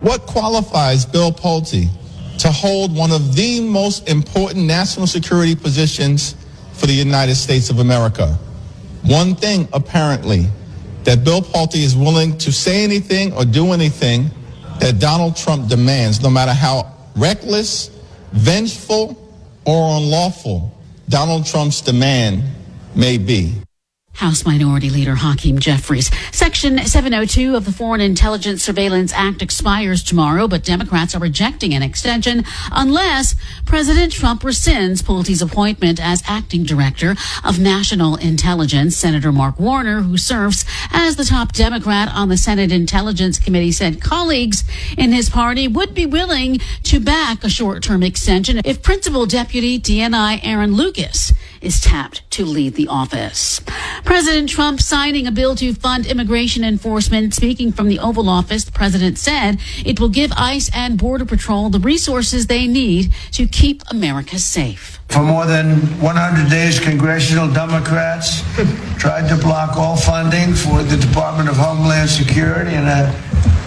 What qualifies Bill Pulte to hold one of the most important national security positions for the United States of America? One thing, apparently, that Bill Pulte is willing to say anything or do anything that Donald Trump demands, no matter how reckless, vengeful, or unlawful Donald Trump's demand may be. House Minority Leader Hakeem Jeffries. Section 702 of the Foreign Intelligence Surveillance Act expires tomorrow, but Democrats are rejecting an extension unless President Trump rescinds Pulte's appointment as acting director of national intelligence. Senator Mark Warner, who serves as the top Democrat on the Senate Intelligence Committee, said colleagues in his party would be willing to back a short-term extension if Principal Deputy DNI Aaron Lucas is tapped to lead the office. President Trump signing a bill to fund immigration enforcement. Speaking from the Oval Office, the president said it will give ICE and Border Patrol the resources they need to keep America safe. For more than 100 days, congressional Democrats tried to block all funding for the Department of Homeland Security in a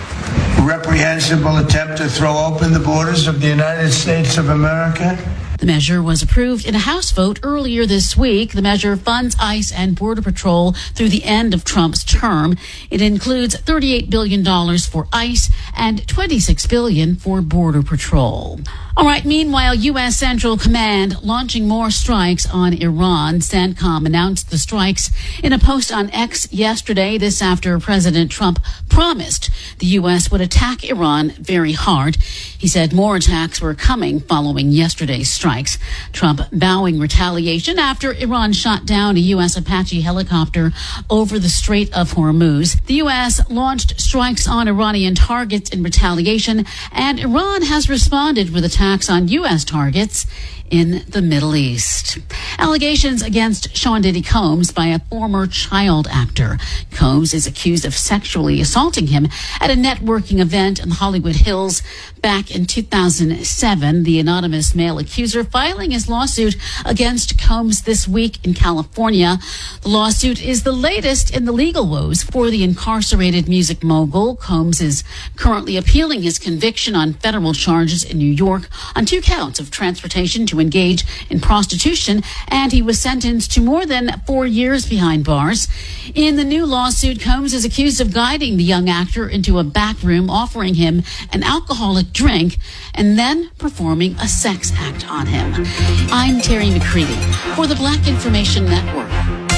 reprehensible attempt to throw open the borders of the United States of America. The measure was approved in a House vote earlier this week. The measure funds ICE and Border Patrol through the end of Trump's term. It includes $38 billion for ICE and $26 billion for Border Patrol. All right. Meanwhile, U.S. Central Command launching more strikes on Iran. CENTCOM announced the strikes in a post on X yesterday. This after President Trump promised the U.S. would attack Iran very hard. He said more attacks were coming following yesterday's strikes. Trump vowing retaliation after Iran shot down a U.S. Apache helicopter over the Strait of Hormuz. The U.S. launched strikes on Iranian targets in retaliation, and Iran has responded with attacks on U.S. targets in the Middle East. Allegations against Sean Diddy Combs by a former child actor. Combs is accused of sexually assaulting him at a networking event in the Hollywood Hills back in 2007. The anonymous male accuser filing his lawsuit against Combs this week in California. The lawsuit is the latest in the legal woes for the incarcerated music mogul. Combs is currently appealing his conviction on federal charges in New York on 2 counts of transportation to engage in prostitution, and he was sentenced to more than 4 years behind bars. In the new lawsuit, Combs is accused of guiding the young actor into a back room, offering him an alcoholic drink, and then performing a sex act on him. I'm Terry McCready for the Black Information Network.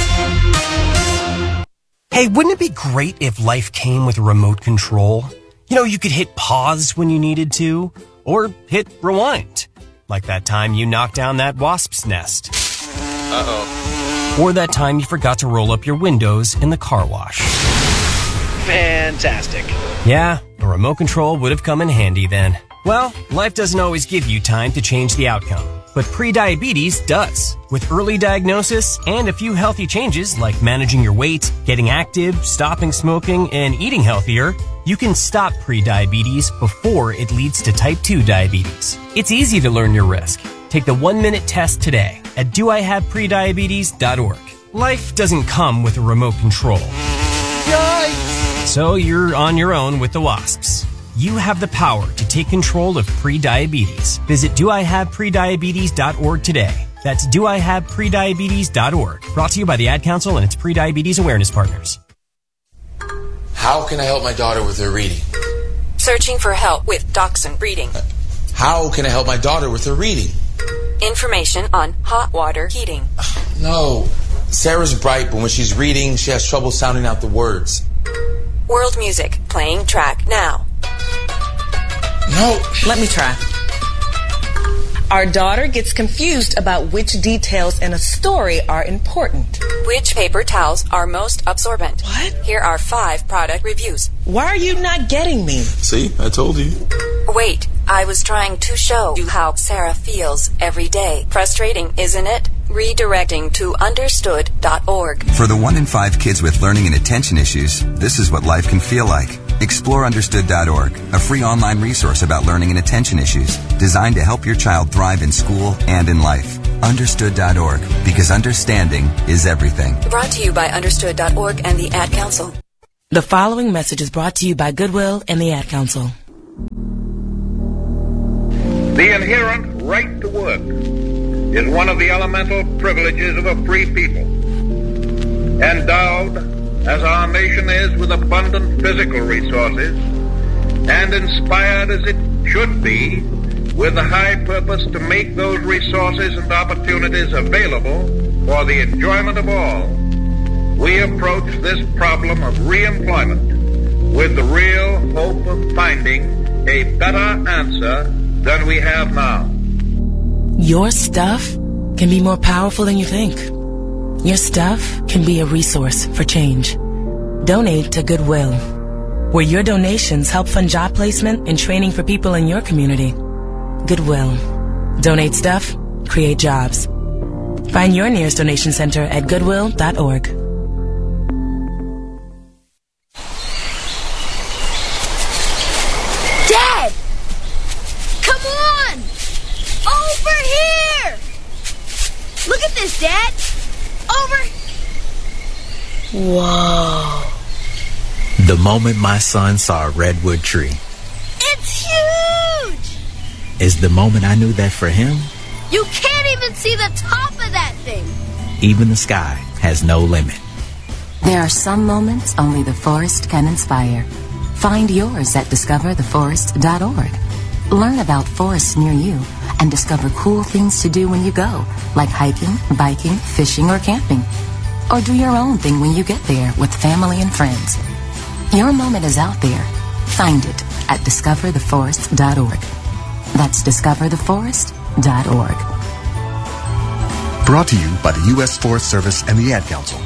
Hey, wouldn't it be great if life came with a remote control? You know, you could hit pause when you needed to, or hit rewind. Like that time you knocked down that wasp's nest. Uh-oh. Or that time you forgot to roll up your windows in the car wash. Fantastic. Yeah, a remote control would have come in handy then. Well, life doesn't always give you time to change the outcome, but prediabetes does. With early diagnosis and a few healthy changes like managing your weight, getting active, stopping smoking, and eating healthier, you can stop prediabetes before it leads to type 2 diabetes. It's easy to learn your risk. Take the 1-minute test today at doihaveprediabetes.org. Life doesn't come with a remote control. Yikes! So you're on your own with the wasps. You have the power to take control of prediabetes. Visit doihaveprediabetes.org today. That's doihaveprediabetes.org. Brought to you by the Ad Council and its Prediabetes Awareness Partners. How can I help my daughter with her reading? Searching for help with Dachshund breeding. How can I help my daughter with her reading? Information on hot water heating. No. Sarah's bright, but when she's reading, she has trouble sounding out the words. World music, playing track now. No. Let me try. Our daughter gets confused about which details in a story are important. Which paper towels are most absorbent? What? Here are 5 product reviews. Why are you not getting me? See, I told you. Wait, I was trying to show you how Sarah feels every day. Frustrating, isn't it? Redirecting to understood.org. For the 1 in 5 kids with learning and attention issues, this is what life can feel like. Explore understood.org, a free online resource about learning and attention issues, designed to help your child thrive in school and in life. Understood.org, because understanding is everything. Brought to you by understood.org and the Ad Council. The following message is brought to you by Goodwill and the Ad Council. The inherent right to work is one of the elemental privileges of a free people. Endowed, as our nation is, with abundant physical resources, and inspired as it should be with the high purpose to make those resources and opportunities available for the enjoyment of all, we approach this problem of reemployment with the real hope of finding a better answer than we have now. Your stuff can be more powerful than you think. Your stuff can be a resource for change. Donate to Goodwill, where your donations help fund job placement and training for people in your community. Goodwill. Donate stuff, create jobs. Find your nearest donation center at goodwill.org. Dad! Come on! Over here! Look at this, Dad! Over! Whoa. The moment my son saw a redwood tree. It's huge! Is the moment I knew that for him, you can't even see the top of that thing! even the sky has no limit. There are some moments only the forest can inspire. Find yours at discovertheforest.org. Learn about forests near you and discover cool things to do when you go, like hiking, biking, fishing, or camping. Or do your own thing when you get there with family and friends. Your moment is out there. Find it at discovertheforest.org. That's discovertheforest.org. Brought to you by the U.S. Forest Service and the Ad Council.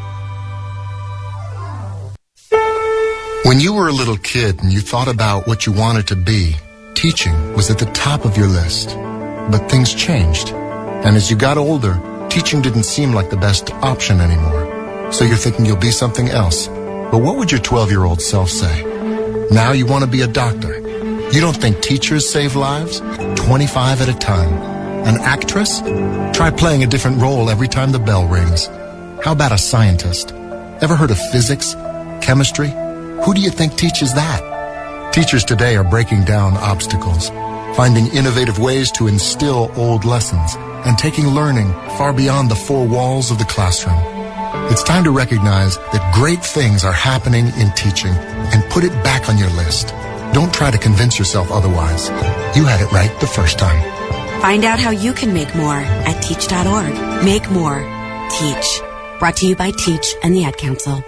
When you were a little kid and you thought about what you wanted to be, teaching was at the top of your list. But things changed. And as you got older, teaching didn't seem like the best option anymore. So you're thinking you'll be something else. But what would your 12-year-old self say? Now you want to be a doctor. You don't think teachers save lives? 25 at a time. An actress? Try playing a different role every time the bell rings. How about a scientist? Ever heard of physics? Chemistry? Who do you think teaches that? Teachers today are breaking down obstacles, finding innovative ways to instill old lessons, and taking learning far beyond the four walls of the classroom. It's time to recognize that great things are happening in teaching and put it back on your list. Don't try to convince yourself otherwise. You had it right the first time. Find out how you can make more at teach.org. Make more. Teach. Brought to you by Teach and the Ad Council.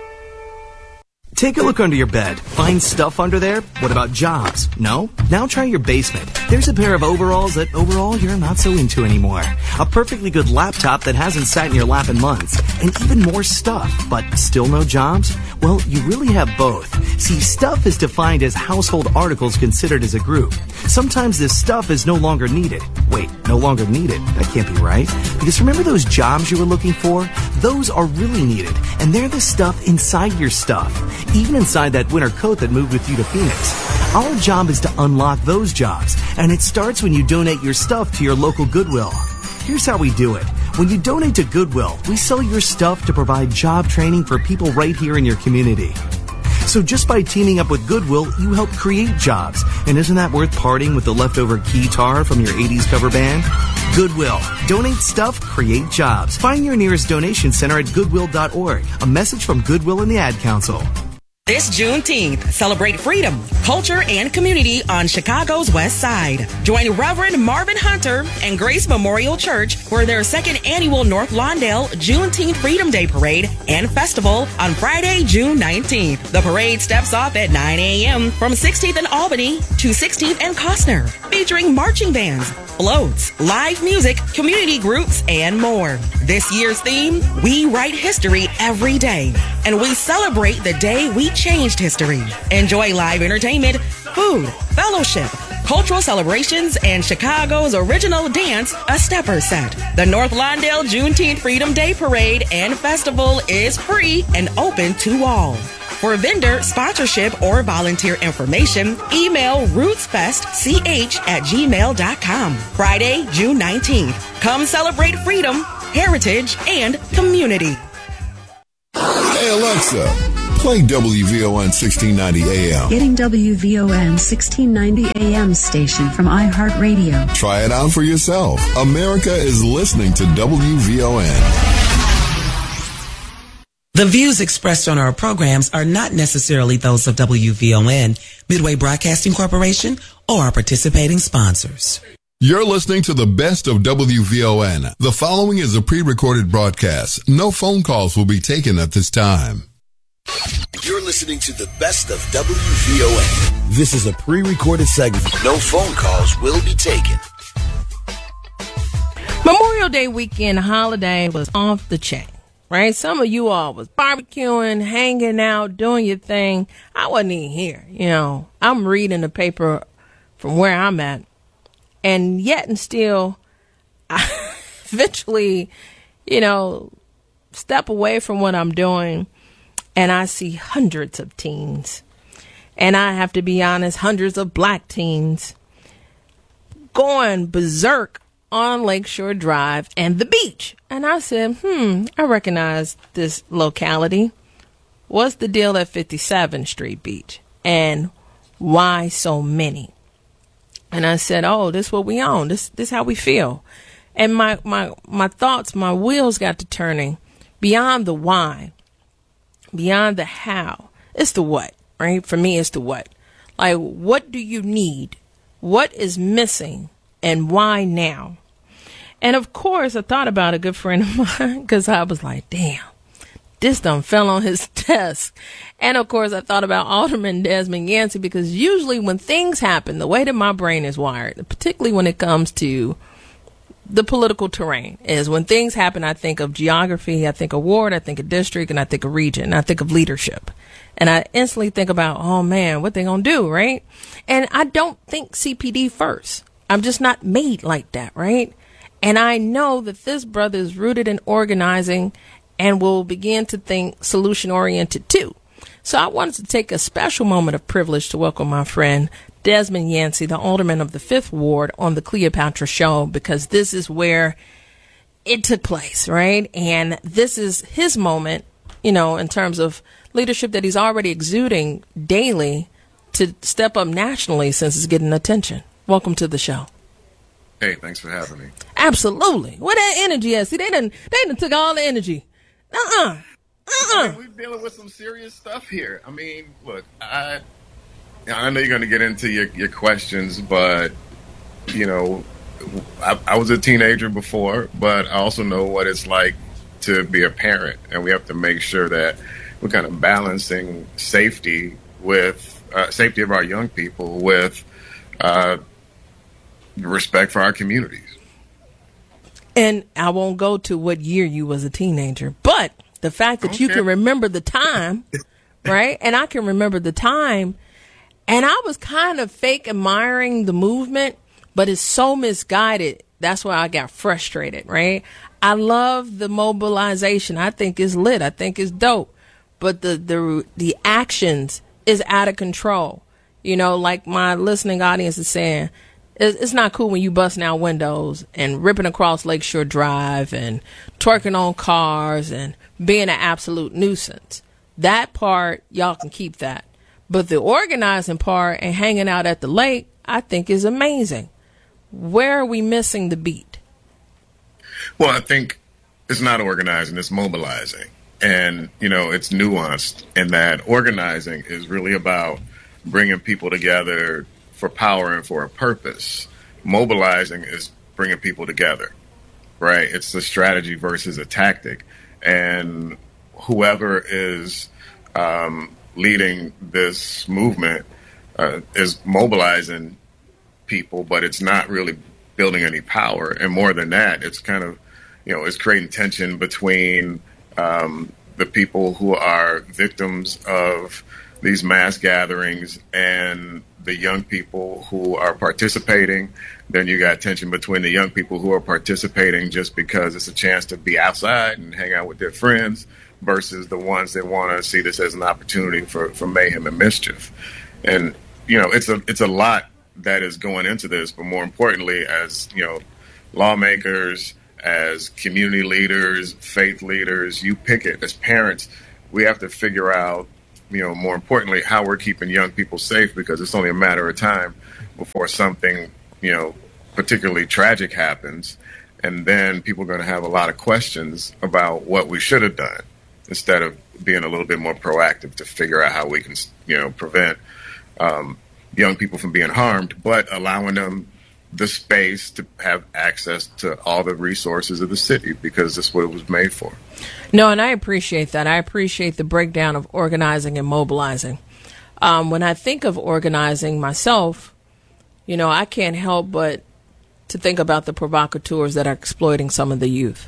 Take a look under your bed. Find stuff under there? What about jobs? No? Now try your basement. There's a pair of overalls that overall you're not so into anymore. A perfectly good laptop that hasn't sat in your lap in months. And even more stuff, but still no jobs? Well, you really have both. See, stuff is defined as household articles considered as a group. Sometimes this stuff is no longer needed. Wait, no longer needed? That can't be right. Because remember those jobs you were looking for? Those are really needed. And they're the stuff inside your stuff. Even inside that winter coat that moved with you to Phoenix. Our job is to unlock those jobs, and it starts when you donate your stuff to your local Goodwill. Here's how we do it. When you donate to Goodwill, we sell your stuff to provide job training for people right here in your community. So just by teaming up with Goodwill, you help create jobs. And isn't that worth parting with the leftover guitar from your 80s cover band? Goodwill. Donate stuff, create jobs. Find your nearest donation center at goodwill.org. A message from Goodwill and the Ad Council. This Juneteenth, celebrate freedom, culture, and community on Chicago's West Side. Join Reverend Marvin Hunter and Grace Memorial Church for their second annual North Lawndale Juneteenth Freedom Day Parade and Festival on Friday, June 19th. The parade steps off at 9 a.m. from 16th and Albany to 16th and Costner, featuring marching bands, floats, live music, community groups, and more. This year's theme, we write history every day, and we celebrate the day we changed history. Enjoy live entertainment, food, fellowship, cultural celebrations, and Chicago's original dance, A Stepper Set. The North Lawndale Juneteenth Freedom Day Parade and Festival is free and open to all. For vendor, sponsorship, or volunteer information, email rootsfestch@gmail.com. Friday, June 19th. Come celebrate freedom, heritage, and community. Hey, Alexa, Play WVON 1690 AM. Getting WVON 1690 AM station from iHeartRadio. Try it out for yourself. America is listening to WVON. The views expressed on our programs are not necessarily those of WVON, Midway Broadcasting Corporation, or our participating sponsors. You're listening to the best of WVON. The following is a pre-recorded broadcast. No phone calls will be taken at this time. You're listening to the best of WVON. This is a pre-recorded segment. No phone calls will be taken. Memorial Day weekend holiday was off the chain, right? Some of you all was barbecuing, hanging out, doing your thing. I wasn't even here. You know, I'm reading the paper from where I'm at. And yet and still, I eventually, you know, step away from what I'm doing, and I see hundreds of teens. And I have to be honest, hundreds of black teens going berserk on Lakeshore Drive and the beach. And I said, I recognize this locality. What's the deal at 57th Street Beach? And why so many? And I said, oh, this is what we own. This is how we feel. And my thoughts, my wheels got to turning beyond the why, beyond the how. It's the what, right? For me, it's the what. Like, what do you need? What is missing? And why now? And of course, I thought about a good friend of mine because I was like, damn, this done fell on his desk. And of course, I thought about Alderman Desmond Yancey because usually when things happen, the way that my brain is wired, particularly when it comes to the political terrain, is when things happen, I think of geography, I think of ward, I think of district, and I think of region, I think of leadership. And I instantly think about, oh man, what they gonna do, right? And I don't think CPD first. I'm just not made like that, right? And I know that this brother is rooted in organizing and will begin to think solution-oriented too. So I wanted to take a special moment of privilege to welcome my friend Desmond Yancey, the alderman of the 5th Ward, on the Cleopatra Show, because this is where it took place, right? And this is his moment, you know, in terms of leadership that he's already exuding daily to step up nationally since it's getting attention. Welcome to the show. Hey, thanks for having me. Absolutely. Where that energy at? See, they done took all the energy. I mean, we're dealing with some serious stuff here. I mean, look, I know you're going to get into your questions, but, you know, I was a teenager before, but I also know what it's like to be a parent, and we have to make sure that we're kind of balancing safety with safety of our young people with respect for our communities. And I won't go to what year you was a teenager, but the fact that you can remember the time, right? And I can remember the time, and I was kind of fake admiring the movement, but it's so misguided. That's why I got frustrated, right? I love the mobilization. I think it's lit. I think it's dope. But the actions is out of control. You know, like my listening audience is saying, it's not cool when you busting out windows and ripping across Lakeshore Drive and twerking on cars and being an absolute nuisance. That part, y'all can keep that. But the organizing part and hanging out at the lake, I think is amazing. Where are we missing the beat? Well, I think it's not organizing, it's mobilizing. And, you know, it's nuanced in that organizing is really about bringing people together for power and for a purpose. Mobilizing is bringing people together, right? It's a strategy versus a tactic. And whoever is leading this movement is mobilizing people, but it's not really building any power. And more than that, it's kind of, you know, it's creating tension between the people who are victims of these mass gatherings and the young people who are participating. Then you got tension between the young people who are participating just because it's a chance to be outside and hang out with their friends versus the ones that want to see this as an opportunity for mayhem and mischief. And, you know, it's a lot that is going into this, but more importantly, as, you know, lawmakers, as community leaders, faith leaders, you pick it, as parents, we have to figure out more importantly, how we're keeping young people safe, because it's only a matter of time before something, particularly tragic happens. And then people are going to have a lot of questions about what we should have done, instead of being a little bit more proactive to figure out how we can, prevent young people from being harmed, but allowing them the space to have access to all the resources of the city, because that's what it was made for. No, and I appreciate that. I appreciate the breakdown of organizing and mobilizing. When I think of organizing myself, I can't help but to think about the provocateurs that are exploiting some of the youth.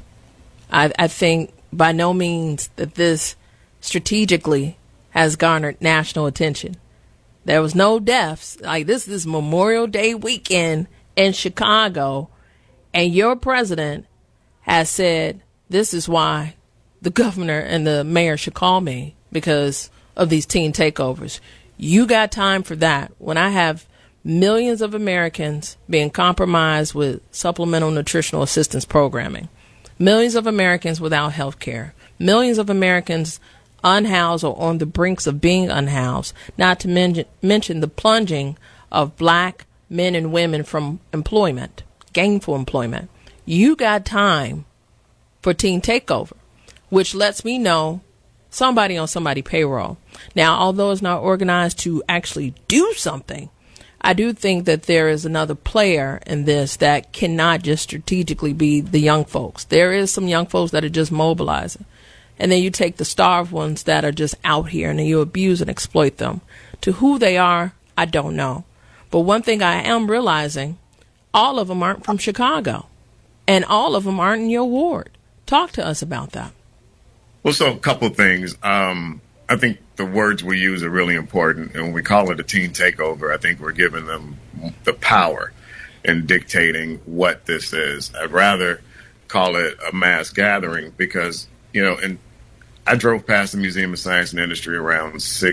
I think by no means that this strategically has garnered national attention. There was no deaths. Like this is Memorial Day weekend in Chicago, and your president has said this is why the governor and the mayor should call me, because of these teen takeovers. You got time for that when I have millions of Americans being compromised with supplemental nutritional assistance programming, millions of Americans without health care, millions of Americans unhoused or on the brinks of being unhoused, not to mention the plunging of black men and women from employment, gainful employment. You got time for teen takeover, which lets me know somebody on somebody's payroll. Now, although it's not organized to actually do something, I do think that there is another player in this that cannot just strategically be the young folks. There is some young folks that are just mobilizing. And then you take the starved ones that are just out here and then you abuse and exploit them. To who they are, I don't know. But one thing I am realizing, all of them aren't from Chicago. And all of them aren't in your ward. Talk to us about that. Well, so a couple of things. I think the words we use are really important. And when we call it a teen takeover, I think we're giving them the power in dictating what this is. I'd rather call it a mass gathering because, and I drove past the Museum of Science and Industry around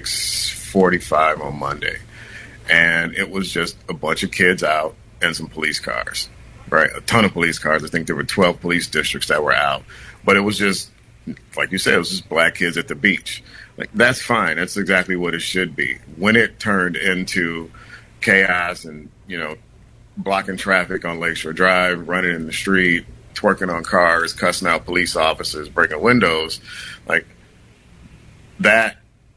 6:45 on Monday. And it was just a bunch of kids out and some police cars, right? A ton of police cars. I think there were 12 police districts that were out. But it was just, like you said, it was just black kids at the beach. Like, that's fine. That's exactly what it should be. When it turned into chaos and, blocking traffic on Lakeshore Drive, running in the street, twerking on cars, cussing out police officers, breaking windows, like that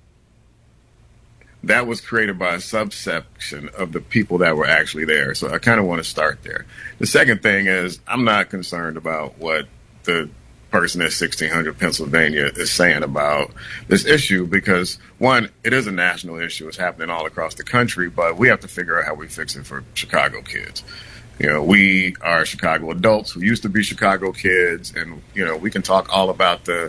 was created by a subsection of the people that were actually there. So I kind of want to start there. The second thing is I'm not concerned about what the person at 1600 Pennsylvania is saying about this issue because, one, it is a national issue. It's happening all across the country, but we have to figure out how we fix it for Chicago kids. We are Chicago adults who used to be Chicago kids, and, we can talk all about the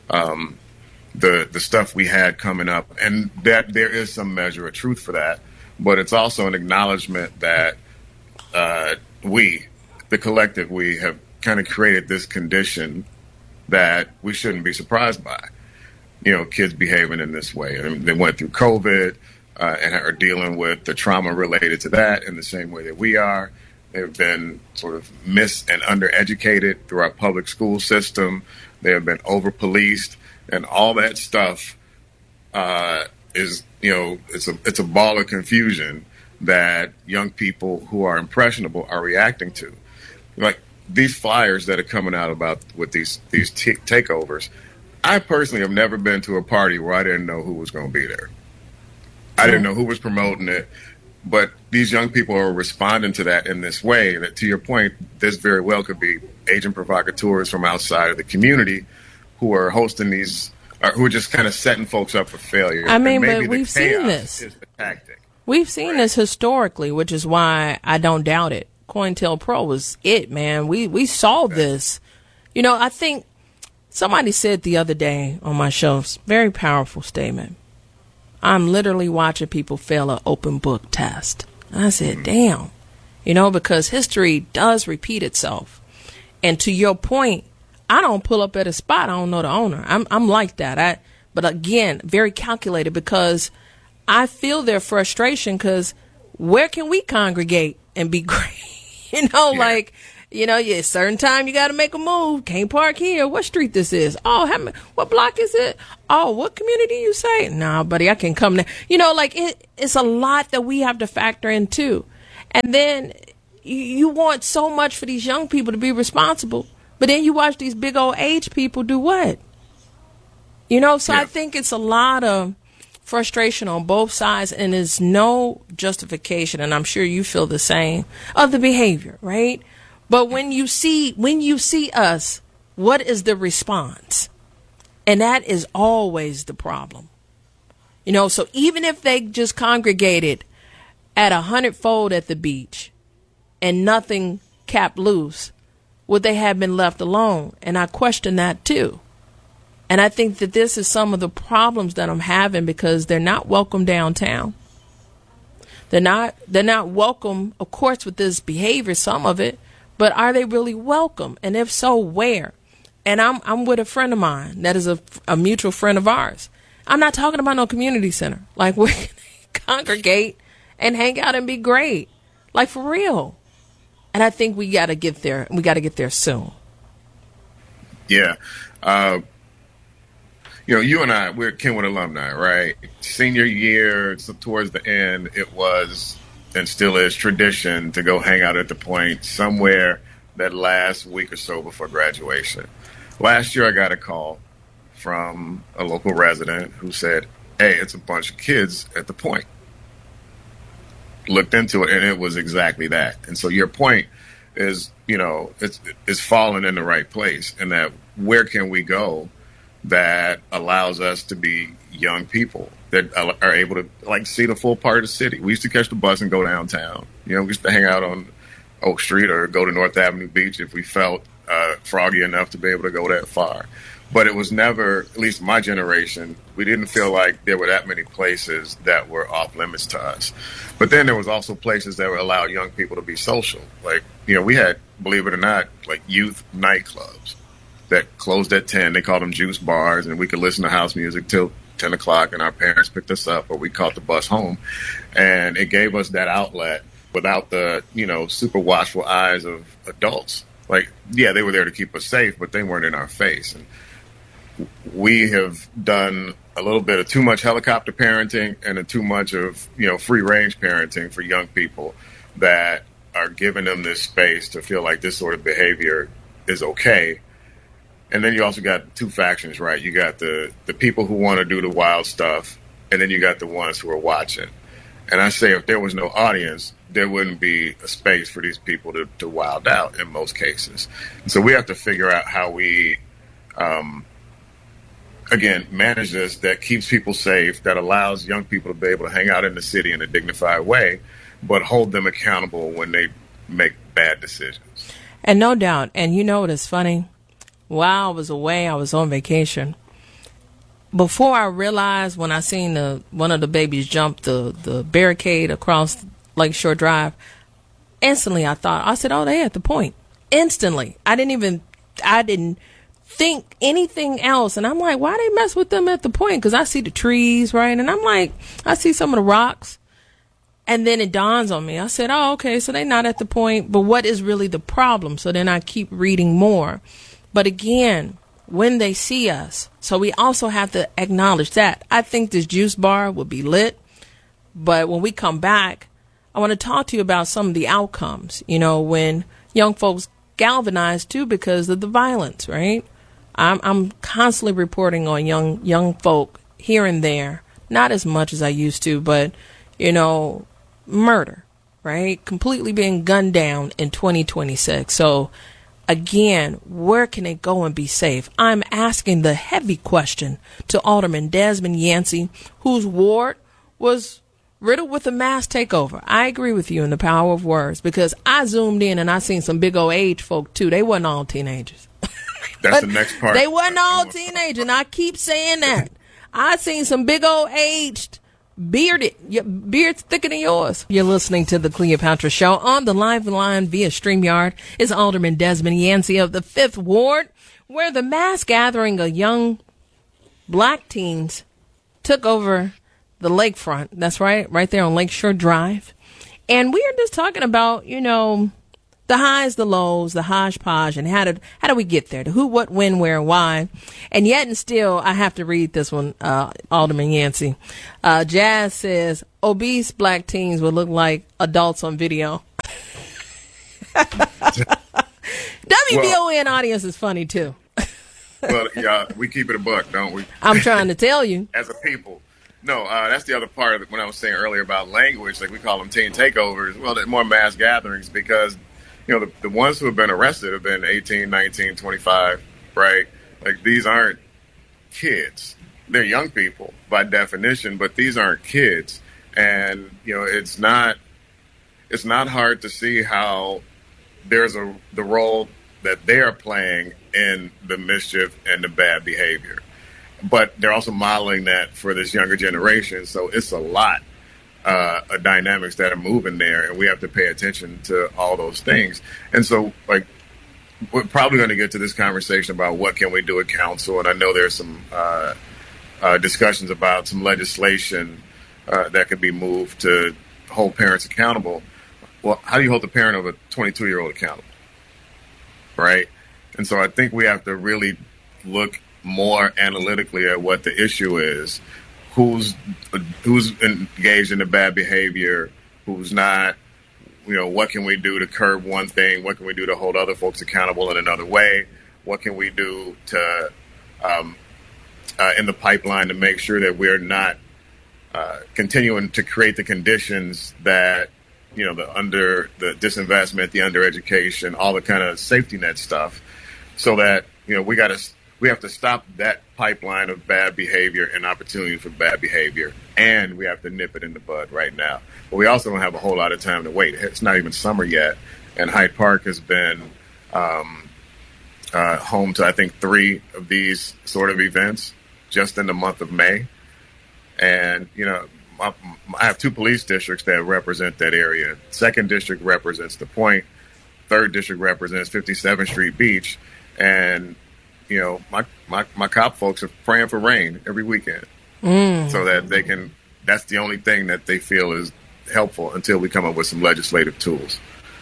stuff we had coming up, and that there is some measure of truth for that. But it's also an acknowledgement that we, the collective, we have kind of created this condition that we shouldn't be surprised by. Kids behaving in this way. I mean, they went through COVID and are dealing with the trauma related to that in the same way that we are. They've been sort of mis- and undereducated through our public school system. They have been over-policed. And all that stuff is, it's a ball of confusion that young people who are impressionable are reacting to. Like these flyers that are coming out with these takeovers. I personally have never been to a party where I didn't know who was going to be there. I didn't know who was promoting it. But these young people are responding to that in this way. That, to your point, this very well could be agent provocateurs from outside of the community who are hosting these, who are just kind of setting folks up for failure. I mean, but we've seen this. Is the tactic. We've seen this historically, which is why I don't doubt it. COINTELPRO was it, man. We saw this. I think somebody said the other day on my show, very powerful statement. I'm literally watching people fail an open book test. And I said, damn, because history does repeat itself. And to your point, I don't pull up at a spot. I don't know the owner. I'm like that. But again, very calculated because I feel their frustration because where can we congregate and be great? Like certain time you got to make a move. Can't park here. What street this is? Oh, what block is it? Oh, what community you say? Nah, buddy, I can come there. It's a lot that we have to factor in too. And then you want so much for these young people to be responsible, but then you watch these big old age people do what? So I think it's a lot of frustration on both sides, and there's no justification, and I'm sure you feel the same, of the behavior, right? But when you see us, what is the response? And that is always the problem. So even if they just congregated at 100-fold at the beach and nothing capped loose, would they have been left alone? And I question that too. And I think that this is some of the problems that I'm having, because they're not welcome downtown. They're not welcome, of course, with this behavior, some of it, but are they really welcome? And if so, where? And I'm with a friend of mine that is a mutual friend of ours. I'm not talking about no community center. Like, we can congregate and hang out and be great. Like, for real. And I think we got to get there. We got to get there soon. Yeah. You and I, we're Kenwood alumni, right? Senior year, so towards the end, it was and still is tradition to go hang out at the Point somewhere that last week or so before graduation. Last year, I got a call from a local resident who said, hey, it's a bunch of kids at the Point. Looked into it, and it was exactly that. And so your point is, it's fallen in the right place, and that where can we go that allows us to be young people that are able to see the full part of the city. We used to catch the bus and go downtown. We used to hang out on Oak Street or go to North Avenue Beach if we felt froggy enough to be able to go that far. But it was never, at least my generation, we didn't feel like there were that many places that were off limits to us. But then there was also places that would allow young people to be social. We had, believe it or not, youth nightclubs that closed at 10. They called them juice bars, and we could listen to house music till 10 o'clock, and our parents picked us up, or we caught the bus home. And it gave us that outlet without the, super watchful eyes of adults. They were there to keep us safe, but they weren't in our face. And we have done a little bit of too much helicopter parenting and too much of, free range parenting for young people that are giving them this space to feel like this sort of behavior is okay. And then you also got two factions, right? You got the people who want to do the wild stuff, and then you got the ones who are watching. And I say if there was no audience, there wouldn't be a space for these people to wild out in most cases. And so we have to figure out how we, manage this that keeps people safe, that allows young people to be able to hang out in the city in a dignified way, but hold them accountable when they make bad decisions. And no doubt. And you know what is funny? While I was away, I was on vacation. Before I realized, when I seen one of the babies jump the barricade across Lakeshore Drive, instantly I said, oh, they at the Point. Instantly. I didn't think anything else. And I'm like, why they mess with them at the Point? Because I see the trees, right? And I'm like, I see some of the rocks. And then it dawns on me. I said, oh, okay, so they're not at the Point. But what is really the problem? So then I keep reading more. But again, when they see us, so we also have to acknowledge that. I think this juice bar will be lit. But when we come back, I want to talk to you about some of the outcomes, when young folks galvanize too because of the violence, right? I'm constantly reporting on young folk here and there, not as much as I used to, but, murder, right? Completely being gunned down in 2026. So again, where can they go and be safe? I'm asking the heavy question to Alderman Desmond Yancey, whose ward was riddled with a mass takeover. I agree with you in the power of words, because I zoomed in and I seen some big old age folk too. They wasn't all teenagers. That's the next part. They wasn't all teenagers, and I keep saying that. I seen some big old aged, bearded, beards thicker than yours. You're listening to the Cleopatra Show. On the live line via StreamYard is Alderman Desmond Yancey of the 5th Ward, where the mass gathering of young black teens took over the lakefront. That's right there on Lakeshore Drive. And we are just talking about, the The highs, the lows, the hodgepodge, and how did we get there? The who, what, when, where, and why. And yet and still, I have to read this one, Alderman Yancey. Jazz says, obese black teens would look like adults on video. WVON audience is funny, too. Well, yeah, we keep it a buck, don't we? I'm trying to tell you. As a people. No, that's the other part of it when I was saying earlier about language, like we call them teen takeovers. Well, they're more mass gatherings because, you know, the ones who have been arrested have been 18, 19, 25, right? Like, these aren't kids. They're young people by definition, but these aren't kids. And, you know, it's not hard to see how there's the role that they're playing in the mischief and the bad behavior. But they're also modeling that for this younger generation. So it's a lot of dynamics that are moving there, and we have to pay attention to all those things. And so, like, we're probably going to get to this conversation about what can we do at council. And I know there's some discussions about some legislation that could be moved to hold parents accountable. Well, how do you hold the parent of a 22-year-old accountable? Right? And so I think we have to really look more analytically at what the issue is, who's engaged in the bad behavior, who's not, you know, what can we do to curb one thing, what can we do to hold other folks accountable in another way, what can we do to in the pipeline to make sure that we're not continuing to create the conditions that, you know, the disinvestment, the undereducation, all the kind of safety net stuff, so that, you know, we have to stop that pipeline of bad behavior and opportunity for bad behavior, and we have to nip it in the bud right now. But we also don't have a whole lot of time to wait. It's not even summer yet, and Hyde Park has been home to, I think, 3 of these sort of events just in the month of May. And, you know, I have 2 police districts that represent that area. 2nd District represents the Point. 3rd District represents 57th Street Beach. And, you know, my cop folks are praying for rain every weekend so that they can, that's the only thing that they feel is helpful until we come up with some legislative tools.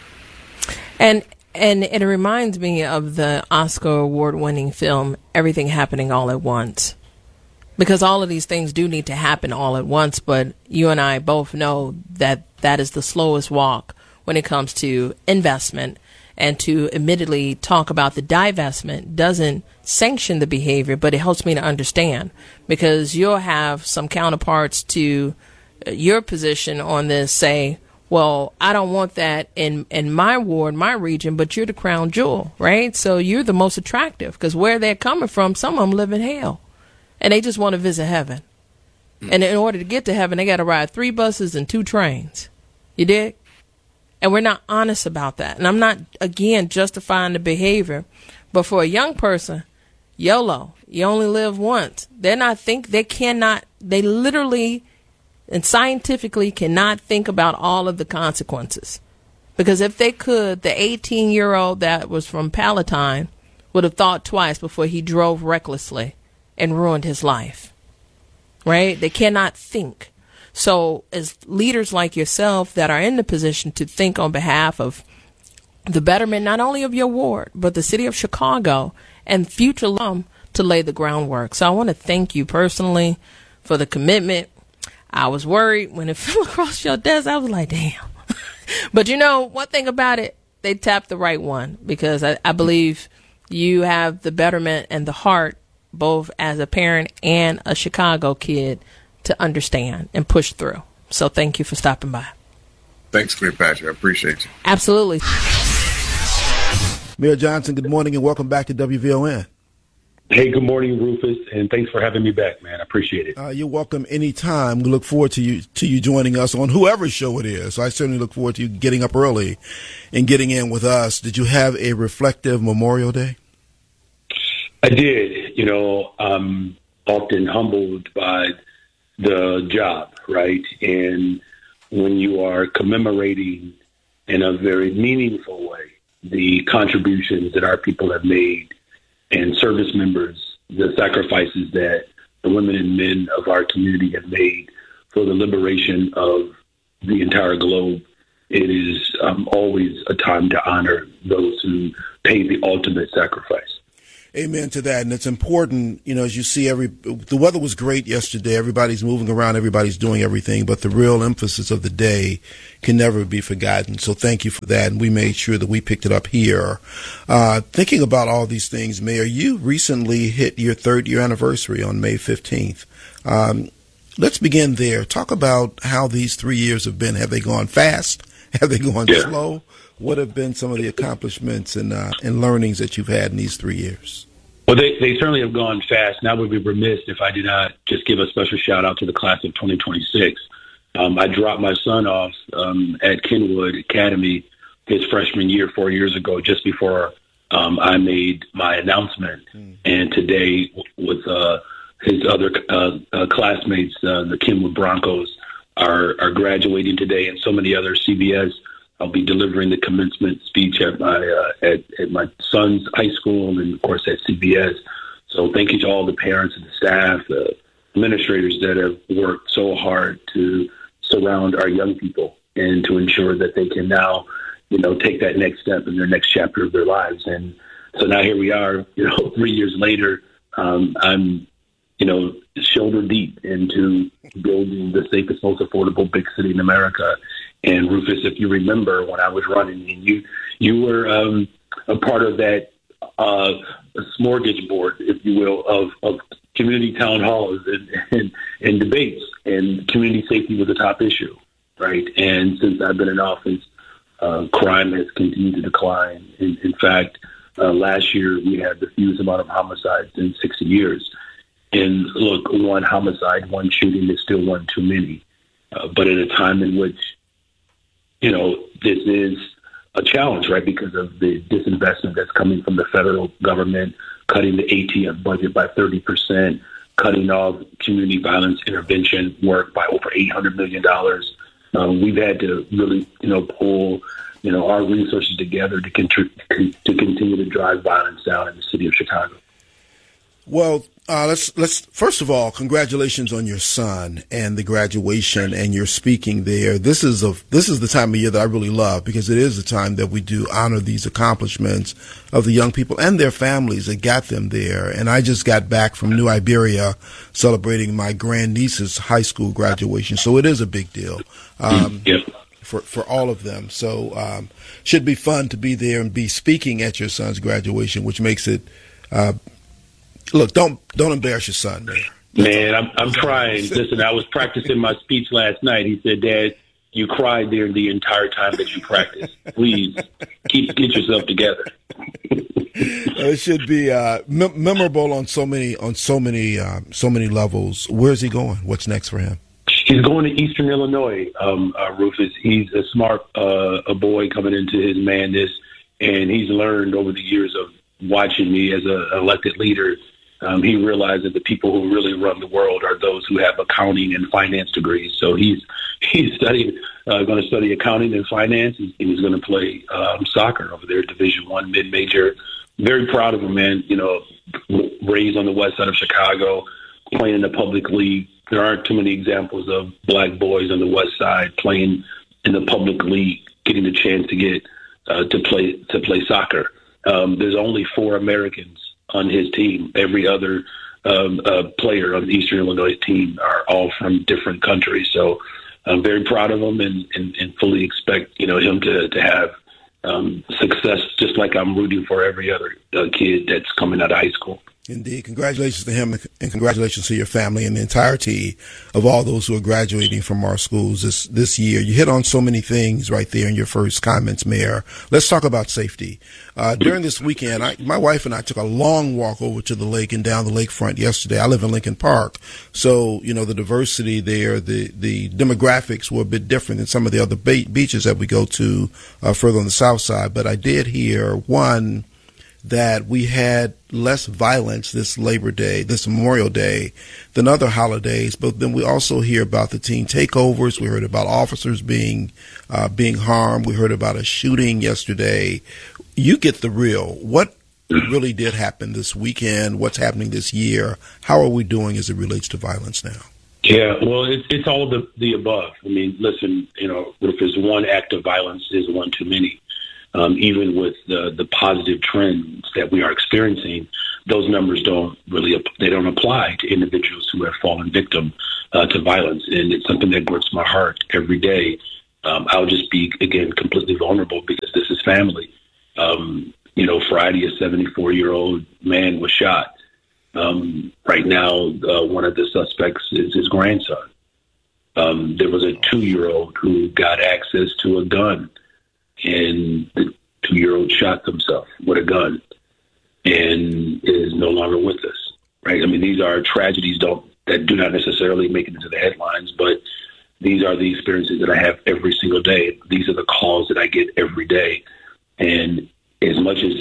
And it reminds me of the Oscar award-winning film, Everything Happening All at Once. Because all of these things do need to happen all at once, but you and I both know that that is the slowest walk when it comes to investment. And to admittedly talk about the divestment doesn't sanction the behavior, but it helps me to understand, because you'll have some counterparts to your position on this say, well, I don't want that in my ward, my region, but you're the crown jewel, right? So you're the most attractive, because where they're coming from, some of them live in hell and they just want to visit heaven. And in order to get to heaven, they got to ride 3 buses and 2 trains. You dig? And we're not honest about that. And I'm not, again, justifying the behavior. But for a young person, YOLO, you only live once. They literally and scientifically cannot think about all of the consequences. Because if they could, the 18-year-old that was from Palatine would have thought twice before he drove recklessly and ruined his life. Right? They cannot think. So as leaders like yourself that are in the position to think on behalf of the betterment, not only of your ward, but the city of Chicago and future alum, to lay the groundwork. So I want to thank you personally for the commitment. I was worried when it fell across your desk. I was like, damn. But you know, one thing about it, they tapped the right one, because I believe you have the betterment and the heart, both as a parent and a Chicago kid, to understand and push through. So thank you for stopping by. Thanks, Cleopatra. I appreciate you. Absolutely. Mayor Johnson, good morning and welcome back to WVON. Hey, good morning, Rufus, and thanks for having me back, man. I appreciate it. You're welcome anytime. We look forward to you joining us on whoever's show it is. So I certainly look forward to you getting up early and getting in with us. Did you have a reflective Memorial Day? I did. You know, I'm often humbled by the job, right? And when you are commemorating in a very meaningful way the contributions that our people have made and service members, the sacrifices that the women and men of our community have made for the liberation of the entire globe, it is always a time to honor those who pay the ultimate sacrifice. Amen to that. And it's important, as you see, the weather was great yesterday. Everybody's moving around. Everybody's doing everything. But the real emphasis of the day can never be forgotten. So thank you for that. And we made sure that we picked it up here. Thinking about all these things, Mayor, you recently hit your 3rd year anniversary on May 15th. Let's begin there. Talk about how these 3 years have been. Have they gone fast? Have they gone slow? What have been some of the accomplishments and learnings that you've had in these 3 years? Well, they certainly have gone fast. And I would be remiss if I did not just give a special shout out to the class of 2026. I dropped my son off at Kenwood Academy his freshman year 4 years ago, just before I made my announcement. And today, with his other classmates, the Kenwood Broncos are graduating today, and so many other CBS. I'll be delivering the commencement speech at my son's high school and, of course, at CBS. So thank you to all the parents and the staff, the administrators that have worked so hard to surround our young people and to ensure that they can now, take that next step in their next chapter of their lives. And so now here we are, 3 years later, I'm shoulder deep into building the safest, most affordable big city in America. And Rufus, if you remember when I was running, and you were a part of that smorgasbord, if you will, of community town halls and debates, and community safety was a top issue, right? And since I've been in office, crime has continued to decline. In fact, last year we had the fewest amount of homicides in 60 years. And look, one homicide, one shooting is still one too many. But at a time in which, this is a challenge, right, because of the disinvestment that's coming from the federal government, cutting the ATF budget by 30%, cutting off community violence intervention work by over $800 million. We've had to really, pull, our resources together to continue to drive violence down in the city of Chicago. Well, let's first of all, congratulations on your son and the graduation and your speaking there. This is the time of year that I really love, because it is the time that we do honor these accomplishments of the young people and their families that got them there. And I just got back from New Iberia celebrating my grandniece's high school graduation, so it is a big deal. For all of them. So should be fun to be there and be speaking at your son's graduation, which makes it look, don't embarrass your son, man. Man, I'm trying. Listen, I was practicing my speech last night. He said, "Dad, you cried there the entire time that you practiced. Please get yourself together." It should be memorable on so many levels. Where's he going? What's next for him? He's going to Eastern Illinois, Rufus. He's a smart a boy coming into his madness, and he's learned over the years of watching me as an elected leader. He realized that the people who really run the world are those who have accounting and finance degrees. So he's going to study accounting and finance, and he's going to play soccer over there, Division I mid-major. Very proud of him, man. Raised on the west side of Chicago, playing in the public league. There aren't too many examples of black boys on the west side playing in the public league, getting the chance to get to play soccer. There's only 4 Americans on his team. Every other player on the Eastern Illinois team are all from different countries. So I'm very proud of him and fully expect him to have success, just like I'm rooting for every other kid that's coming out of high school. Indeed. Congratulations to him, and congratulations to your family and the entirety of all those who are graduating from our schools this year. You hit on so many things right there in your first comments, Mayor. Let's talk about safety. During this weekend, my wife and I took a long walk over to the lake and down the lakefront yesterday. I live in Lincoln Park, so the diversity there, the demographics were a bit different than some of the other beaches that we go to further on the south side. But I did hear that we had less violence this Labor Day, this Memorial Day, than other holidays. But then we also hear about the teen takeovers. We heard about officers being harmed. We heard about a shooting yesterday. You get the real. What really did happen this weekend? What's happening this year? How are we doing as it relates to violence now? Yeah, well, it's all the above. I mean, listen, Rufus, one act of violence is one too many. Even with the positive trends that we are experiencing, those numbers don't apply to individuals who have fallen victim to violence. And it's something that grips my heart every day. I'll just be, again, completely vulnerable because this is family. Friday, a 74-year-old man was shot. Right now, one of the suspects is his grandson. There was a 2-year-old who got access to a gun, and the 2-year-old shot himself with a gun and is no longer with us, right? I mean, these are tragedies that do not necessarily make it into the headlines, but these are the experiences that I have every single day. These are the calls that I get every day. And as much as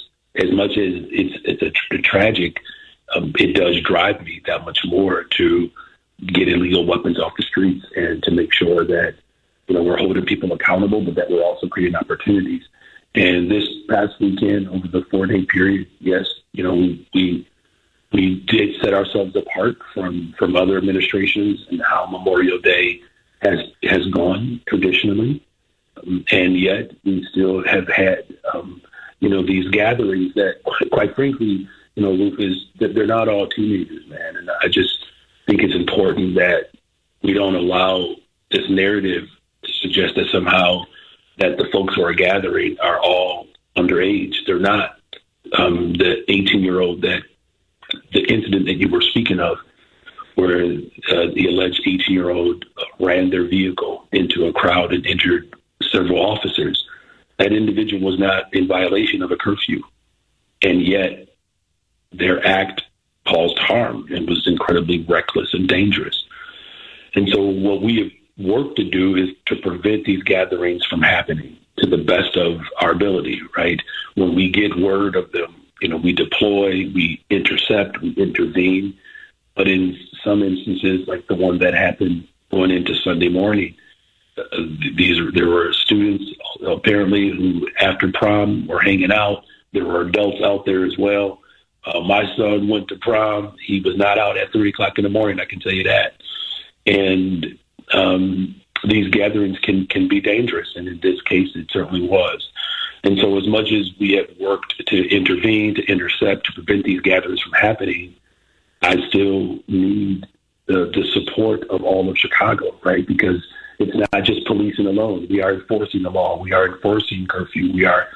it's a tragic, it does drive me that much more to get illegal weapons off the streets and to make sure that we're holding people accountable, but that we're also creating opportunities. And this past weekend, over the 4-day period, yes, we did set ourselves apart from other administrations and how Memorial Day has gone traditionally, and yet we still have had these gatherings that, quite frankly, Rufus, that they're not all teenagers, man. And I just think it's important that we don't allow this narrative to suggest that somehow that the folks who are gathering are all underage. They're not. The 18-year-old the incident that you were speaking of, where the alleged 18-year-old ran their vehicle into a crowd and injured several officers, that individual was not in violation of a curfew. And yet their act caused harm and was incredibly reckless and dangerous. And so what we have worked to do is to prevent these gatherings from happening to the best of our ability, right? When we get word of them, we deploy, we intercept, we intervene. But in some instances, like the one that happened going into Sunday morning, there were students apparently who, after prom, were hanging out. There were adults out there as well. My son went to prom. He was not out at 3 o'clock in the morning, I can tell you that. And these gatherings can be dangerous, and in this case, it certainly was. And so as much as we have worked to intervene, to intercept, to prevent these gatherings from happening, I still need the support of all of Chicago, right? Because it's not just policing alone. We are enforcing the law. We are enforcing curfew. We are,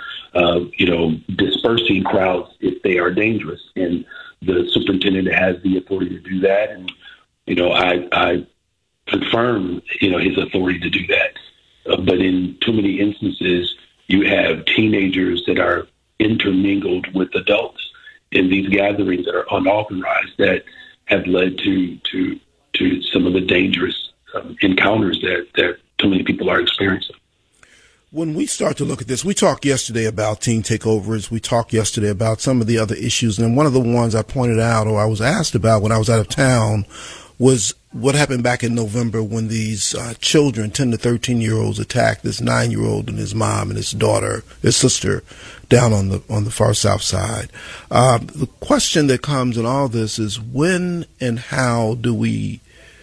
dispersing crowds if they are dangerous. And the superintendent has the authority to do that. And, I confirm, his authority to do that. But in too many instances, you have teenagers that are intermingled with adults in these gatherings that are unauthorized that have led to some of the dangerous encounters that too many people are experiencing. When we start to look at this, we talked yesterday about teen takeovers. We talked yesterday about some of the other issues. And one of the ones I pointed out, or I was asked about when I was out of town, was what happened back in November when these children, 10 to 13-year-olds, attacked this 9-year-old and his mom and his daughter, his sister, down on the far south side. The question that comes in all this is when and how do we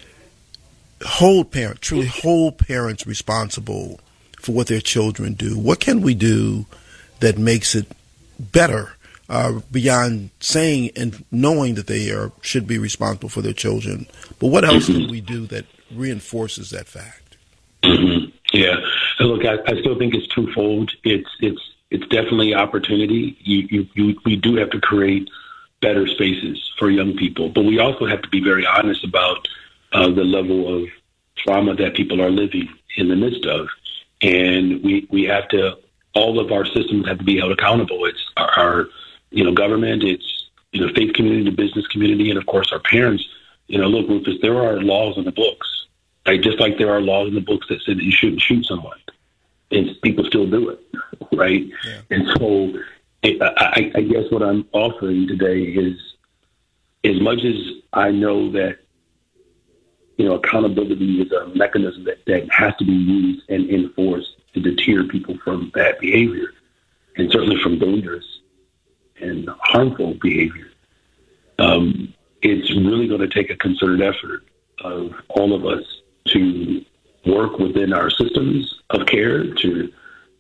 truly hold parents responsible for what their children do? What can we do that makes it better beyond saying and knowing that they should be responsible for their children? But what else can we do that reinforces that fact? Mm-hmm. Yeah, and look, I still think it's twofold. It's definitely opportunity. We do have to create better spaces for young people, but we also have to be very honest about the level of trauma that people are living in the midst of. And we have to, all of our systems have to be held accountable. It's our government, it's, faith community, the business community, and of course our parents. Look, Rufus, there are laws in the books, right? Just like there are laws in the books that say that you shouldn't shoot someone, and people still do it, right? Yeah. And so I guess what I'm offering today is, as much as I know that, accountability is a mechanism that has to be used and enforced to deter people from bad behavior, and certainly from dangerous and harmful behavior. It's really going to take a concerted effort of all of us to work within our systems of care to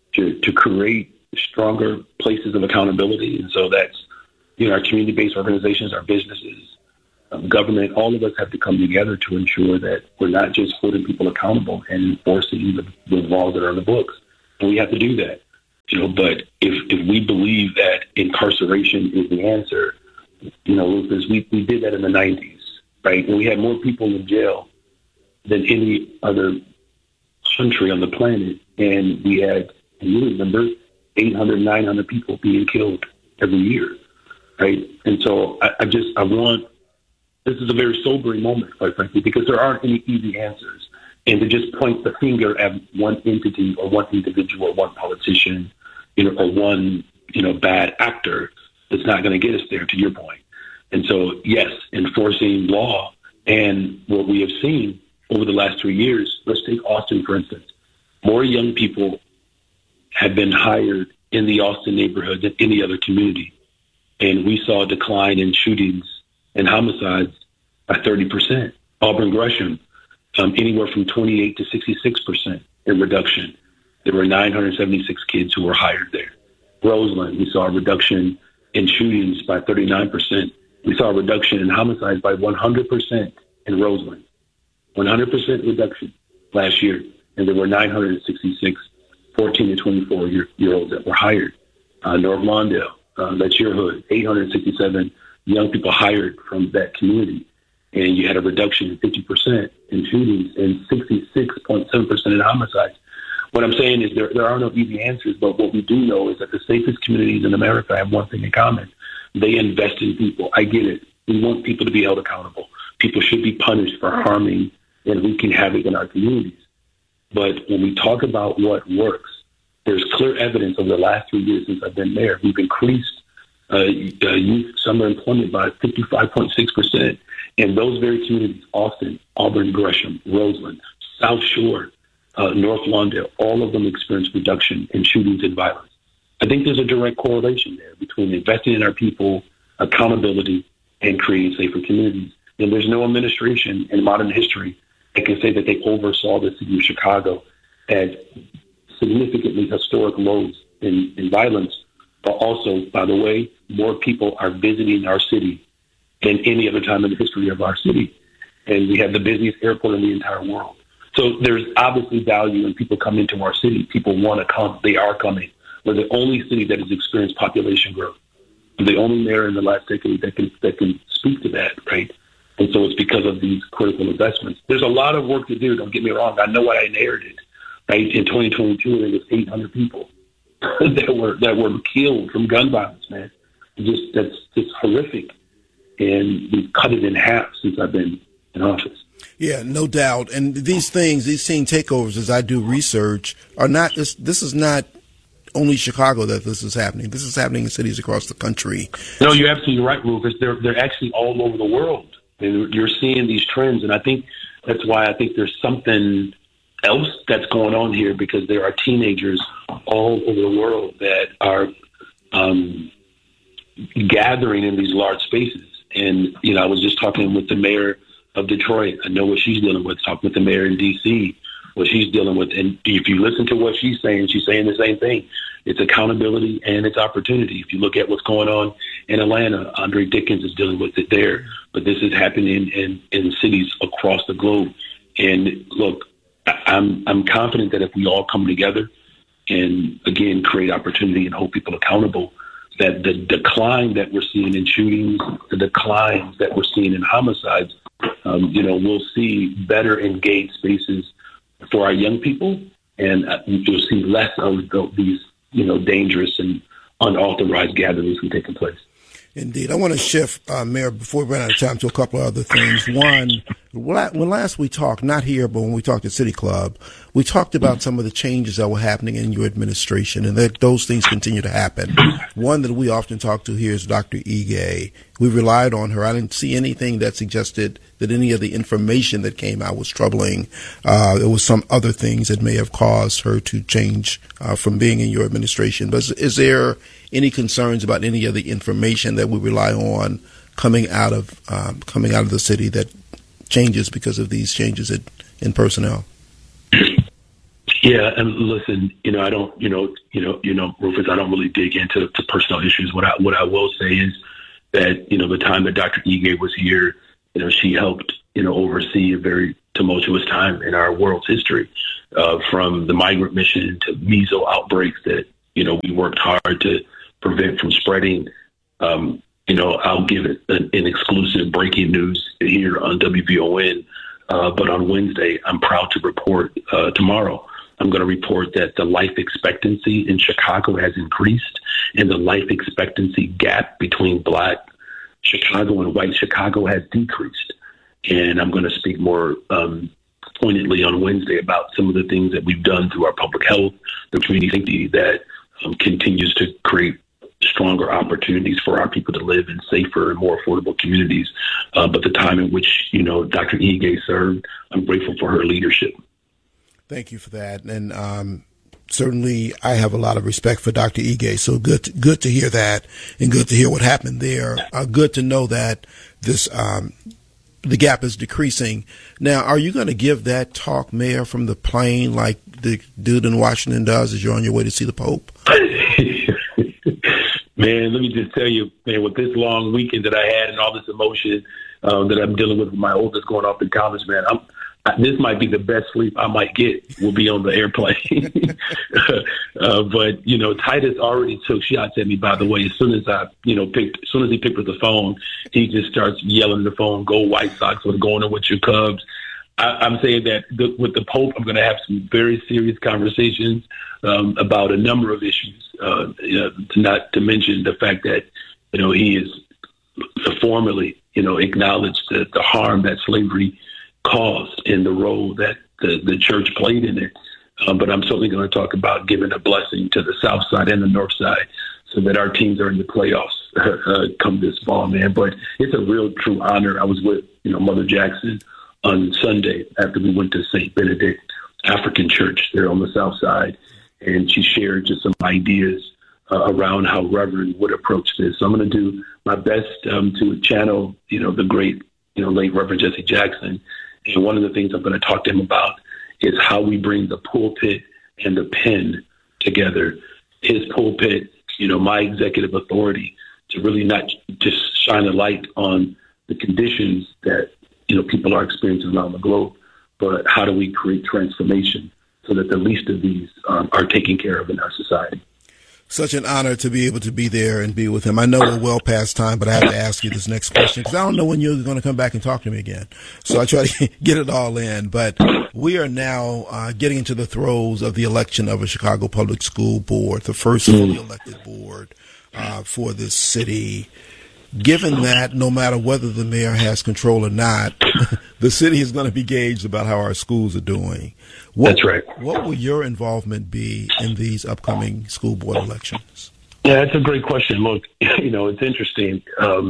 create stronger places of accountability. And so that's, our community-based organizations, our businesses, government, all of us have to come together to ensure that we're not just holding people accountable and enforcing the laws that are in the books. And we have to do that. But if we believe that incarceration is the answer, Rufus, we did that in the 90s, right? And we had more people in jail than any other country on the planet. And we had, and you remember, 800, 900 people being killed every year, right? And so I want, this is a very sobering moment, quite frankly, because there aren't any easy answers. And to just point the finger at one entity or one individual or one politician, or one, bad actor, that's not going to get us there, to your point. And so, yes, enforcing law and what we have seen over the last 3 years, let's take Austin, for instance. More young people have been hired in the Austin neighborhood than any other community. And we saw a decline in shootings and homicides by 30%. Auburn Gresham, anywhere from 28 to 66% in reduction. There were 976 kids who were hired there. Roseland, we saw a reduction in shootings by 39%. We saw a reduction in homicides by 100% in Roseland. 100% reduction last year. And there were 966 14 to 24-year-olds that were hired. North Lawndale, that's your hood, 867 young people hired from that community. And you had a reduction in 50% in shootings and 66.7% in homicides. What I'm saying is there are no easy answers, but what we do know is that the safest communities in America have one thing in common. They invest in people. I get it. We want people to be held accountable. People should be punished for harming and wreaking havoc in our communities. But when we talk about what works, there's clear evidence over the last 3 years since I've been there. We've increased youth summer employment by 55.6%. And those very communities, Austin, Auburn, Gresham, Roseland, South Shore, North Lawndale, all of them experienced reduction in shootings and violence. I think there's a direct correlation there between investing in our people, accountability, and creating safer communities. And there's no administration in modern history that can say that they oversaw the city of Chicago at significantly historic lows in violence, but also, by the way, more people are visiting our city than any other time in the history of our city. And we have the busiest airport in the entire world. So there's obviously value in people coming to our city. People want to come. They are coming. We're the only city that has experienced population growth. We're the only mayor in the last decade that can speak to that, right? And so it's because of these critical investments. There's a lot of work to do. Don't get me wrong. I know what I inherited, right? In 2022, there was 800 people that were killed from gun violence, man. That's just horrific. And we've cut it in half since I've been in office. Yeah, no doubt. And these things, these scene takeovers, as I do research, are not, this is not only Chicago that this is happening. This is happening in cities across the country. No, you're absolutely right, Rufus. They're actually all over the world. And you're seeing these trends. And I think that's why I think there's something else that's going on here, because there are teenagers all over the world that are gathering in these large spaces. And, I was just talking with the mayor of Detroit. I know what she's dealing with. Talking with the mayor in D.C., what she's dealing with. And if you listen to what she's saying the same thing. It's accountability and it's opportunity. If you look at what's going on in Atlanta, Andre Dickens is dealing with it there. But this is happening in cities across the globe. And look, I'm confident that if we all come together and, again, create opportunity and hold people accountable, that the decline that we're seeing in shootings, the declines that we're seeing in homicides, we'll see better engaged spaces for our young people, and you'll see less of these, dangerous and unauthorized gatherings from taking place. Indeed. I want to shift, Mayor, before we run out of time, to a couple of other things. One, when last we talked, not here, but when we talked at City Club, we talked about some of the changes that were happening in your administration, and that those things continue to happen. One that we often talk to here is Dr. Ige. We relied on her. I didn't see anything that suggested that any of the information that came out was troubling. There was some other things that may have caused her to change from being in your administration. But is there any concerns about any of the information that we rely on coming out of the city that changes because of these changes in personnel? Yeah, and listen, I don't, Rufus, I don't really dig into personal issues. What I will say is that, the time that Dr. Ige was here, she helped, oversee a very tumultuous time in our world's history, from the migrant mission to measles outbreaks that, we worked hard to prevent from spreading. I'll give it an exclusive breaking news here on WVON. But on Wednesday, I'm proud to report tomorrow. I'm going to report that the life expectancy in Chicago has increased, and the life expectancy gap between Black Chicago and white Chicago has decreased. And I'm going to speak more pointedly on Wednesday about some of the things that we've done through our public health, the community safety that continues to create stronger opportunities for our people to live in safer and more affordable communities. But the time in which, Dr. Ige served, I'm grateful for her leadership. Thank you for that. And certainly I have a lot of respect for Dr. Ige. So good to hear that, and good to hear what happened there. Good to know that this the gap is decreasing. Now, are you going to give that talk, Mayor, from the plane like the dude in Washington does as you're on your way to see the Pope? Man, let me just tell you, man, with this long weekend that I had and all this emotion that I'm dealing with my oldest going off to college, man, this might be the best sleep I might get. Will be on the airplane. But Titus already took shots at me. By the way, as soon as he picked up the phone, he just starts yelling at the phone, "Go White Sox! What's going on with your Cubs?" I'm saying that with the Pope, I'm going to have some very serious conversations about a number of issues. Not to mention the fact that he is formally acknowledged the harm that slavery caused and the role that the church played in it. But I'm certainly going to talk about giving a blessing to the South Side and the North Side so that our teams are in the playoffs come this fall, man. But it's a real true honor. I was with Mother Jackson on Sunday after we went to St. Benedict African Church there on the South Side, and she shared just some ideas around how Reverend would approach this. So I'm going to do my best to channel, the great, late Reverend Jesse Jackson. And one of the things I'm going to talk to him about is how we bring the pulpit and the pen together. His pulpit, my executive authority to really not just shine a light on the conditions that, people are experiencing around the globe, but how do we create transformation so that the least of these are taken care of in our society. Such an honor to be able to be there and be with him. I know we're well past time, but I have to ask you this next question because I don't know when you're going to come back and talk to me again. So I try to get it all in. But we are now getting into the throes of the election of a Chicago Public School Board, the first fully elected board for this city. Given that no matter whether the mayor has control or not, the city is going to be gauged about how our schools are doing. That's right. What will your involvement be in these upcoming school board elections? Yeah, that's a great question. Look, it's interesting.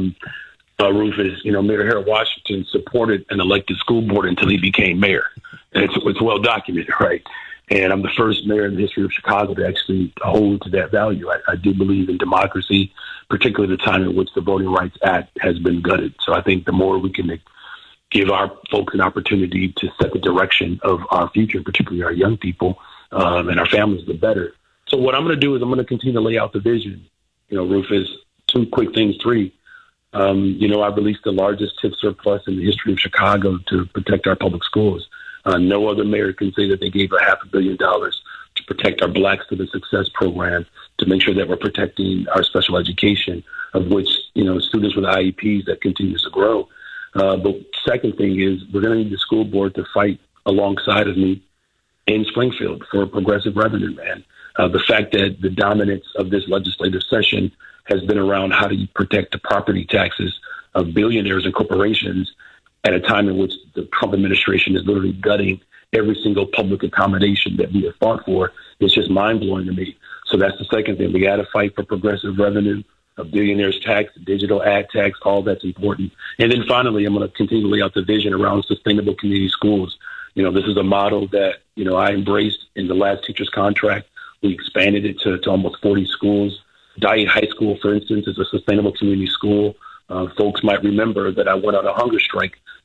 Rufus, Mayor Harold Washington supported an elected school board until he became mayor. And it's well documented, right? And I'm the first mayor in the history of Chicago to actually hold to that value. I do believe in democracy, particularly the time in which the Voting Rights Act has been gutted. So I think the more we can give our folks an opportunity to set the direction of our future, particularly our young people and our families, the better. So what I'm going to do is I'm going to continue to lay out the vision. Rufus, two quick things. Three, I released the largest tip surplus in the history of Chicago to protect our public schools. No other mayor can say that they gave $500 million to protect our Black Student Success Program, to make sure that we're protecting our special education, of which, students with IEPs that continues to grow. But second thing is we're going to need the school board to fight alongside of me in Springfield for progressive revenue, man. The fact that the dominance of this legislative session has been around how do you protect the property taxes of billionaires and corporations at a time in which the Trump administration is literally gutting every single public accommodation that we have fought for. It's just mind-blowing to me. So that's the second thing. We got to fight for progressive revenue, a billionaire's tax, digital ad tax, all that's important. And then finally, I'm going to continue to lay out the vision around sustainable community schools. This is a model that, I embraced in the last teacher's contract. We expanded it to almost 40 schools. Dyett High School, for instance, is a sustainable community school. Folks might remember that I went on a hunger strike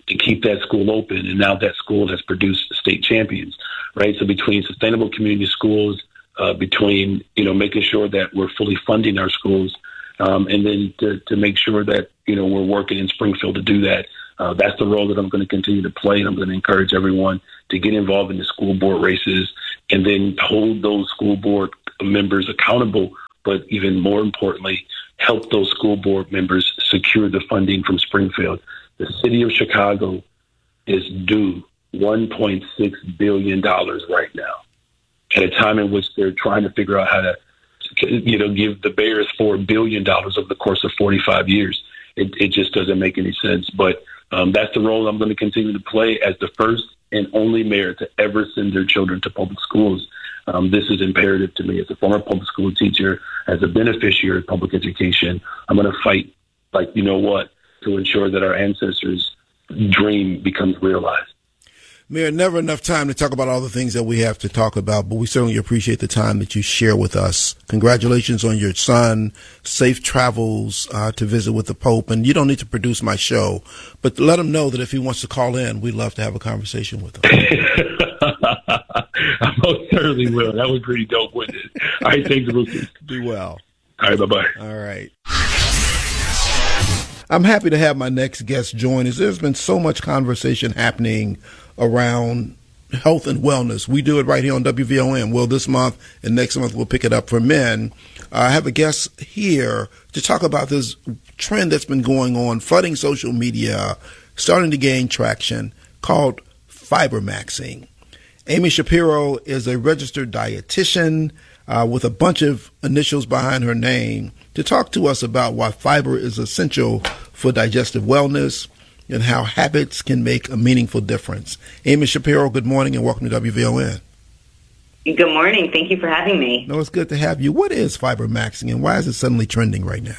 to keep that school open. And now that school has produced state champions, right? So between sustainable community schools, between, making sure that we're fully funding our schools, and then to make sure that, we're working in Springfield to do that. That's the role that I'm going to continue to play, and I'm going to encourage everyone to get involved in the school board races and then hold those school board members accountable, but even more importantly, help those school board members secure the funding from Springfield. The city of Chicago is due $1.6 billion right now, at a time in which they're trying to figure out how to, give the Bears $4 billion over the course of 45 years. It just doesn't make any sense. But that's the role I'm going to continue to play as the first and only mayor to ever send their children to public schools. This is imperative to me as a former public school teacher, as a beneficiary of public education. I'm going to fight to ensure that our ancestors' dream becomes realized. Mayor, never enough time to talk about all the things that we have to talk about, but we certainly appreciate the time that you share with us. Congratulations on your son. Safe travels to visit with the Pope. And you don't need to produce my show, but let him know that if he wants to call in, we'd love to have a conversation with him. I most certainly will. That was pretty dope, wasn't it? All right, thanks, Bruce. Be well. All right, bye-bye. All right. I'm happy to have my next guest join us. There's been so much conversation happening around health and wellness. We do it right here on WVON. Well, this month and next month we'll pick it up for men. I have a guest here to talk about this trend that's been going on, flooding social media, starting to gain traction, called fiber maxing. Amy Shapiro is a registered dietitian with a bunch of initials behind her name to talk to us about why fiber is essential for digestive wellness and how habits can make a meaningful difference. Amy Shapiro, good morning and welcome to WVON. Good morning. Thank you for having me. No, it's good to have you. What is fiber maxing and why is it suddenly trending right now?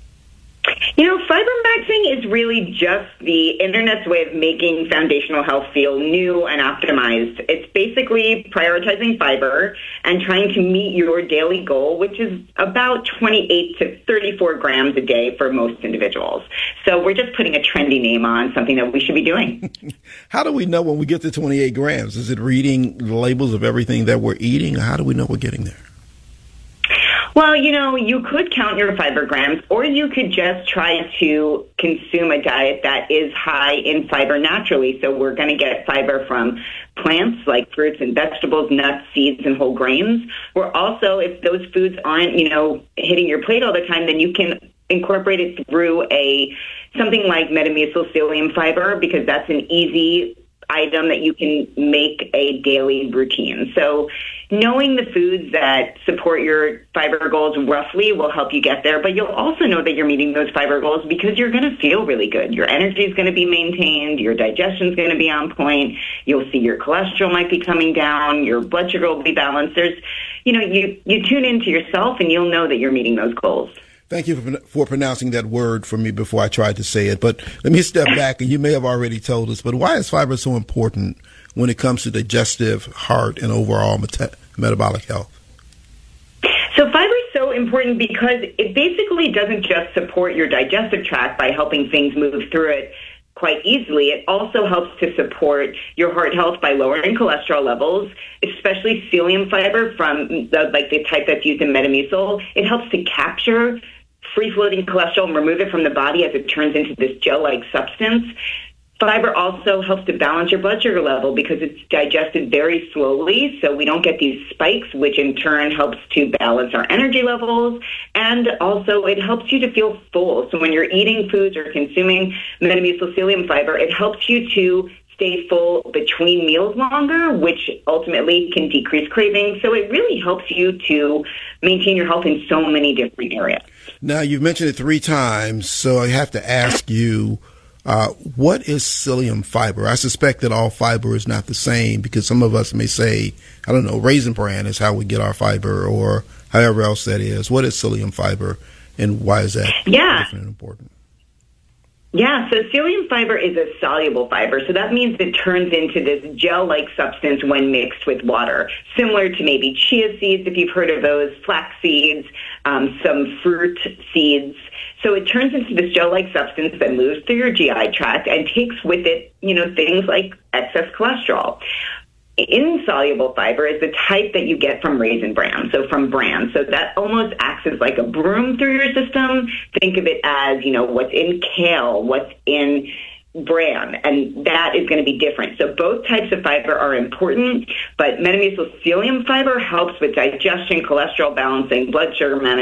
Fiber maxing is really just the internet's way of making foundational health feel new and optimized. It's basically prioritizing fiber and trying to meet your daily goal, which is about 28 to 34 grams a day for most individuals. So we're just putting a trendy name on something that we should be doing. How do we know when we get to 28 grams? Is it reading the labels of everything that we're eating? Or how do we know we're getting there? Well, you could count your fiber grams, or you could just try to consume a diet that is high in fiber naturally. So we're going to get fiber from plants like fruits and vegetables, nuts, seeds, and whole grains. We're also, if those foods aren't, hitting your plate all the time, then you can incorporate it through something like metamucil psyllium fiber, because that's an easy item that you can make a daily routine. So knowing the foods that support your fiber goals roughly will help you get there, but you'll also know that you're meeting those fiber goals because you're going to feel really good. Your energy is going to be maintained. Your digestion is going to be on point. You'll see your cholesterol might be coming down. Your blood sugar will be balanced. There's, you tune into yourself and you'll know that you're meeting those goals. Thank you for pronouncing that word for me before I tried to say it. But let me step back, and you may have already told us, but why is fiber so important when it comes to digestive, heart, and overall metabolic health? So fiber is so important because it basically doesn't just support your digestive tract by helping things move through it quite easily. It also helps to support your heart health by lowering cholesterol levels, especially psyllium fiber from the type that's used in Metamucil. It helps to capture free-floating cholesterol and remove it from the body as it turns into this gel-like substance. Fiber also helps to balance your blood sugar level because it's digested very slowly, so we don't get these spikes, which in turn helps to balance our energy levels. And also it helps you to feel full. So when you're eating foods or consuming Metamucil psyllium fiber, it helps you to stay full between meals longer, which ultimately can decrease cravings. So it really helps you to maintain your health in so many different areas. Now, you've mentioned it 3 times, so I have to ask you, what is psyllium fiber? I suspect that all fiber is not the same because some of us may say, I don't know, Raisin Bran is how we get our fiber or however else that is. What is psyllium fiber and why is that different and important? Yeah, so psyllium fiber is a soluble fiber, so that means it turns into this gel-like substance when mixed with water, similar to maybe chia seeds, if you've heard of those, flax seeds, some fruit seeds. So it turns into this gel-like substance that moves through your GI tract and takes with it, things like excess cholesterol. Insoluble fiber is the type that you get from Raisin Bran, so from bran. So that almost acts as like a broom through your system. Think of it as, what's in kale, what's in bran, and that is going to be different. So both types of fiber are important, but metamucil psyllium fiber helps with digestion, cholesterol balancing, blood sugar management,